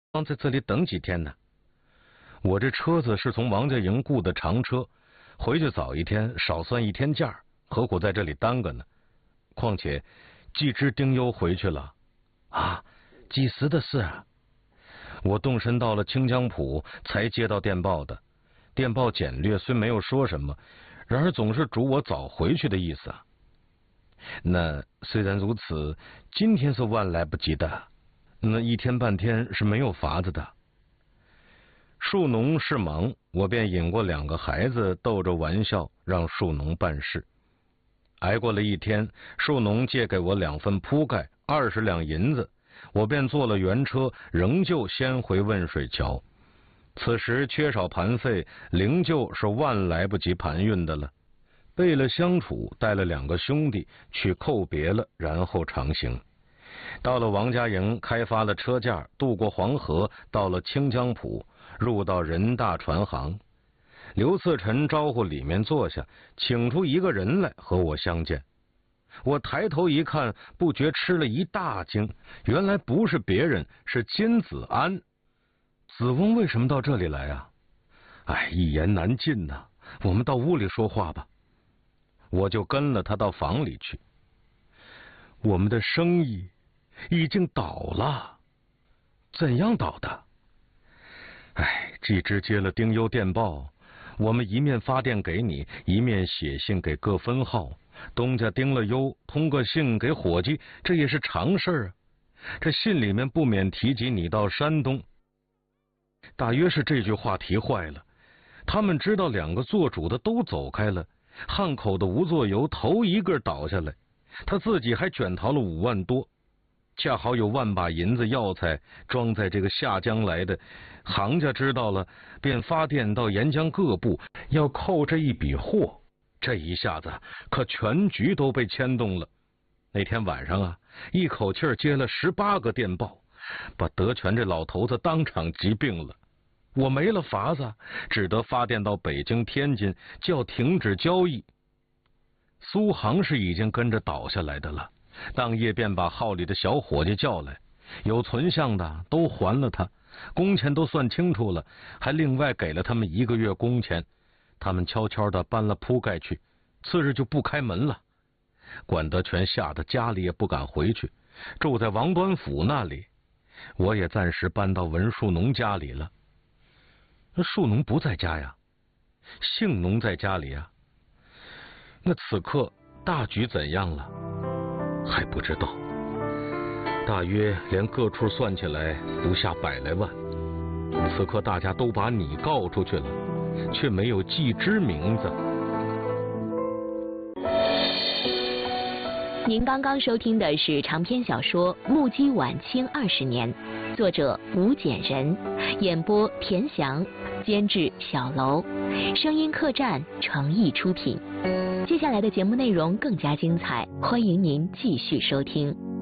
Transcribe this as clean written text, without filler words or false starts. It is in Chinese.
在这里等几天呢？我这车子是从王家营雇的长车，回去早一天少算一天假，何苦在这里耽搁呢？况且季之、丁忧回去了啊，几时的事啊？我动身到了清江浦，才接到电报的。电报简略，虽没有说什么，然而总是嘱我早回去的意思啊。那虽然如此，今天是万来不及的，那一天半天是没有法子的。树农是忙，我便引过2个孩子，逗着玩笑让树农办事。挨过了一天，树农借给我2份铺盖，20两银子，我便坐了原车，仍旧先回汶水桥。此时缺少盘费，灵就是万来不及盘运的了。备了相处，带了2个兄弟去叩别了，然后长行。到了王家营，开发了车架，渡过黄河，到了清江浦，入到人大船行。刘次臣招呼里面坐下，请出1个人来和我相见。我抬头一看，不觉吃了一大惊，原来不是别人，是金子安。子翁为什么到这里来啊？哎，一言难尽呐，我们到屋里说话吧。我就跟了他到房里去。我们的生意已经倒了。怎样倒的？哎，季之接了丁忧电报，我们一面发电给你，一面写信给各分号。东家丁了忧，通个信给伙计，这也是常事啊。这信里面不免提及你到山东，大约是这句话提坏了。他们知道2个做主的都走开了，汉口的吴作游头一个倒下来，他自己还卷逃了5万多，恰好有1万把银子药材装在这个下江来的，行家知道了，便发电到沿江各部要扣这一笔货。这一下子可全局都被牵动了。那天晚上啊，一口气接了18个电报，把德全这老头子当场急病了。我没了法子，只得发电到北京、天津，叫停止交易。苏杭是已经跟着倒下来的了，当夜便把号里的小伙计叫来，有存项的都还了他，工钱都算清楚了，还另外给了他们1个月工钱。他们悄悄地搬了铺盖去，次日就不开门了。管德全吓得家里也不敢回去，住在王端府那里。我也暂时搬到文树农家里了。树农不在家呀，姓农在家里啊。那此刻大局怎样了？还不知道，大约连各处算起来不下100来万。此刻大家都把你告出去了，却没有季之名字。 您刚刚收听的是长篇小说《目击晚清20年》，作者吴简人，演播田翔，监制小楼，声音客栈诚意出品。接下来的节目内容更加精彩，欢迎您继续收听。